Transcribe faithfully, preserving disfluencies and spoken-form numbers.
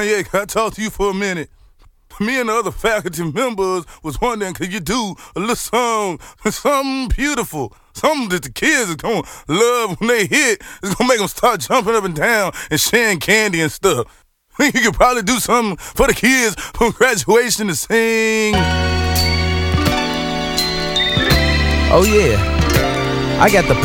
Kanye, can I talk to you for a minute? Me and the other faculty members was wondering, could you do a little song, something beautiful, something that the kids is gonna love when they hit. It's gonna make them start jumping up and down and sharing candy and stuff. I think you could probably do something for the kids from graduation to sing. Oh yeah, I got the